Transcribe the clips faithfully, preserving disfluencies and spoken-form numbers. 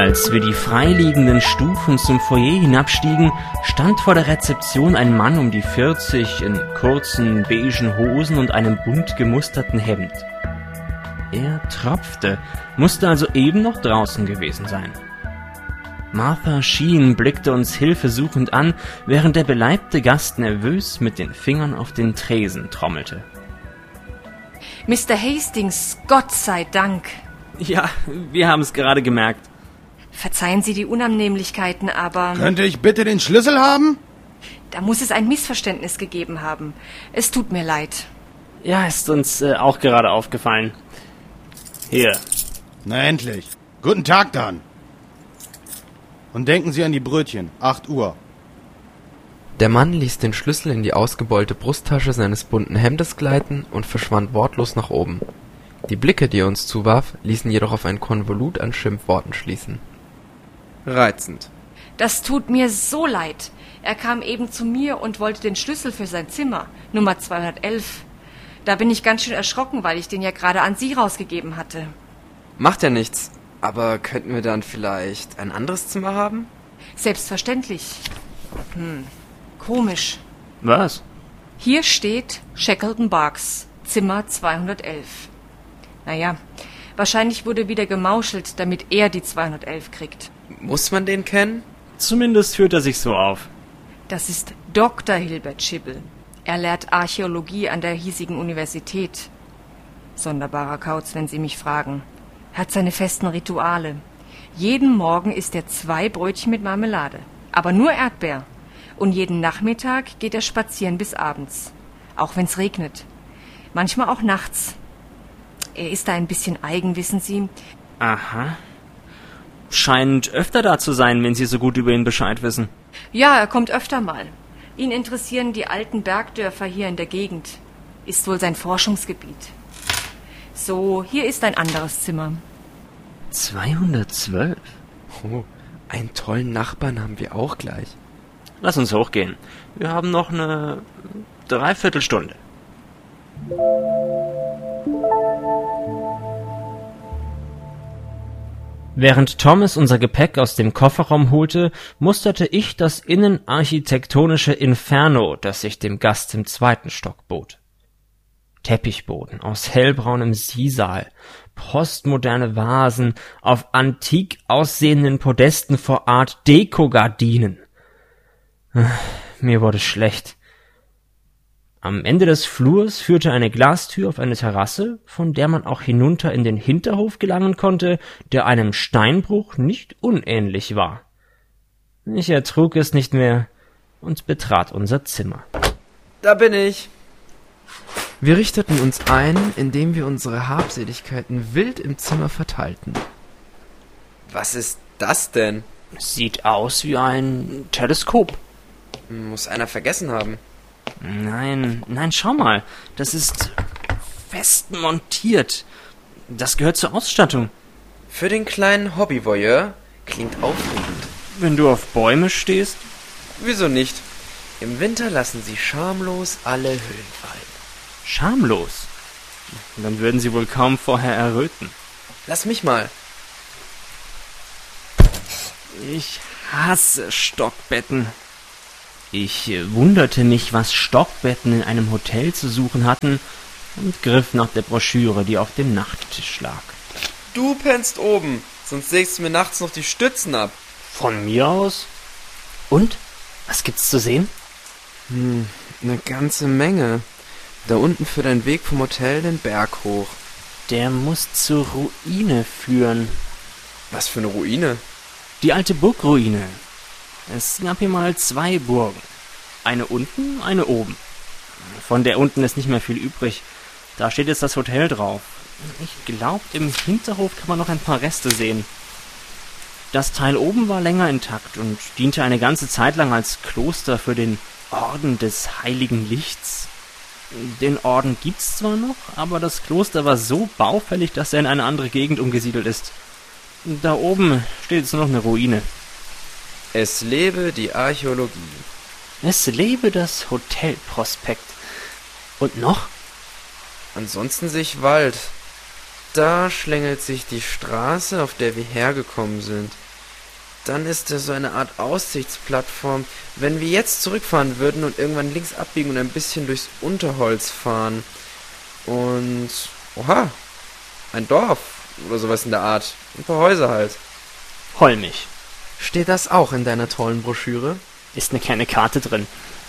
Als wir die freiliegenden Stufen zum Foyer hinabstiegen, stand vor der Rezeption ein Mann um die vierzig in kurzen beigen Hosen und einem bunt gemusterten Hemd. Er tropfte, musste also eben noch draußen gewesen sein. Martha Sheen blickte uns hilfesuchend an, während der beleibte Gast nervös mit den Fingern auf den Tresen trommelte. Mister Hastings, Gott sei Dank. Ja, wir haben es gerade gemerkt. Verzeihen Sie die Unannehmlichkeiten, aber... Könnte ich bitte den Schlüssel haben? Da muss es ein Missverständnis gegeben haben. Es tut mir leid. Ja, ist uns äh, auch gerade aufgefallen. Hier. Na endlich. Guten Tag dann. Und denken Sie an die Brötchen. acht Uhr. Der Mann ließ den Schlüssel in die ausgebeulte Brusttasche seines bunten Hemdes gleiten und verschwand wortlos nach oben. Die Blicke, die er uns zuwarf, ließen jedoch auf ein Konvolut an Schimpfworten schließen. Reizend. Das tut mir so leid. Er kam eben zu mir und wollte den Schlüssel für sein Zimmer, Nummer zweihundertelf. Da bin ich ganz schön erschrocken, weil ich den ja gerade an Sie rausgegeben hatte. Macht ja nichts. Aber könnten wir dann vielleicht ein anderes Zimmer haben? Selbstverständlich. Hm, komisch. Was? Hier steht Shackleton Barks, Zimmer zweihundertelf. Naja, wahrscheinlich wurde wieder gemauschelt, damit er die zweihundertelf kriegt. Muss man den kennen? Zumindest führt er sich so auf. Das ist Doktor Hilbert Schibble. Er lehrt Archäologie an der hiesigen Universität. Sonderbarer Kauz, wenn Sie mich fragen. Er hat seine festen Rituale. Jeden Morgen isst er zwei Brötchen mit Marmelade, aber nur Erdbeer. Und jeden Nachmittag geht er spazieren bis abends, auch wenn's regnet. Manchmal auch nachts. Er ist da ein bisschen eigen, wissen Sie. Aha. Scheint öfter da zu sein, wenn Sie so gut über ihn Bescheid wissen. Ja, er kommt öfter mal. Ihn interessieren die alten Bergdörfer hier in der Gegend. Ist wohl sein Forschungsgebiet. So, hier ist ein anderes Zimmer. zweihundertzwölf? Oh, einen tollen Nachbarn haben wir auch gleich. Lass uns hochgehen. Wir haben noch eine Dreiviertelstunde. Während Thomas unser Gepäck aus dem Kofferraum holte, musterte ich das innenarchitektonische Inferno, das sich dem Gast im zweiten Stock bot. Teppichboden aus hellbraunem Sisal, postmoderne Vasen auf antik aussehenden Podesten vor Art Deko-Gardinen. Mir wurde schlecht. Am Ende des Flurs führte eine Glastür auf eine Terrasse, von der man auch hinunter in den Hinterhof gelangen konnte, der einem Steinbruch nicht unähnlich war. Ich ertrug es nicht mehr und betrat unser Zimmer. Da bin ich. Wir richteten uns ein, indem wir unsere Habseligkeiten wild im Zimmer verteilten. Was ist das denn? Sieht aus wie ein Teleskop. Muss einer vergessen haben. Nein, nein, schau mal. Das ist fest montiert. Das gehört zur Ausstattung. Für den kleinen Hobbyvoyeur klingt aufregend. Wenn du auf Bäume stehst? Wieso nicht? Im Winter lassen sie schamlos alle Höhlen fallen. Schamlos? Dann würden sie wohl kaum vorher erröten. Lass mich mal. Ich hasse Stockbetten. Ich äh, wunderte mich, was Stockbetten in einem Hotel zu suchen hatten, und griff nach der Broschüre, die auf dem Nachttisch lag. Du pennst oben, sonst sägst du mir nachts noch die Stützen ab. Von mir aus? Und? Was gibt's zu sehen? Hm, eine ganze Menge. Da unten führt ein Weg vom Hotel den Berg hoch. Der muss zur Ruine führen. Was für eine Ruine? Die alte Burgruine. Es gab hier mal zwei Burgen. Eine unten, eine oben. Von der unten ist nicht mehr viel übrig. Da steht jetzt das Hotel drauf. Ich glaube, im Hinterhof kann man noch ein paar Reste sehen. Das Teil oben war länger intakt und diente eine ganze Zeit lang als Kloster für den Orden des Heiligen Lichts. Den Orden gibt's zwar noch, aber das Kloster war so baufällig, dass er in eine andere Gegend umgesiedelt ist. Da oben steht jetzt nur noch eine Ruine. Es lebe die Archäologie. Es lebe das Hotelprospekt. Und noch? Ansonsten sehe Wald. Da schlängelt sich die Straße, auf der wir hergekommen sind. dann ist das so eine Art Aussichtsplattform. Wenn wir jetzt zurückfahren würden und irgendwann links abbiegen und ein bisschen durchs Unterholz fahren und... Oha, ein Dorf oder sowas in der Art. Ein paar Häuser halt. Holmig. Steht das auch in deiner tollen Broschüre? Ist eine kleine Karte drin.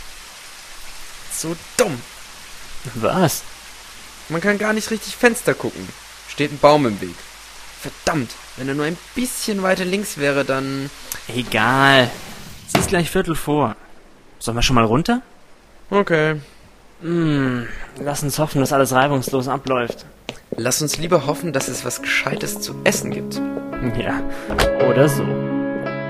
So dumm. Was? Man kann gar nicht richtig Fenster gucken. Steht ein Baum im Weg. Verdammt, wenn er nur ein bisschen weiter links wäre, dann... Egal. Es ist gleich Viertel vor. Sollen wir schon mal runter? Okay. Hm, lass uns hoffen, dass alles reibungslos abläuft. Lass uns lieber hoffen, dass es was Gescheites zu essen gibt. Ja, oder so.